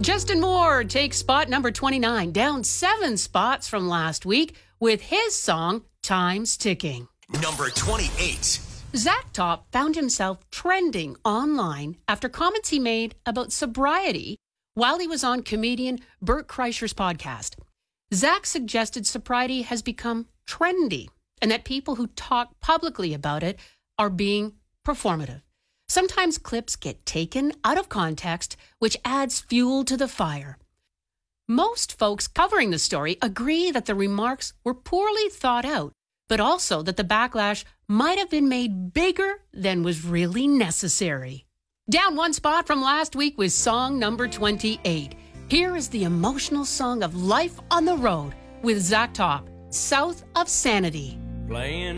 Justin Moore takes spot number 29, down 7 spots from last week with his song, Time's Ticking. Number 28. Zach Top found himself trending online after comments he made about sobriety while he was on comedian Bert Kreischer's podcast. Zach suggested sobriety has become trendy and that people who talk publicly about it are being performative. Sometimes clips get taken out of context, which adds fuel to the fire. Most folks covering the story agree that the remarks were poorly thought out, but also that the backlash might have been made bigger than was really necessary. Down 1 spot from last week was song number 28. Here is the emotional song of Life on the Road with Zach Top, South of Sanity. Playing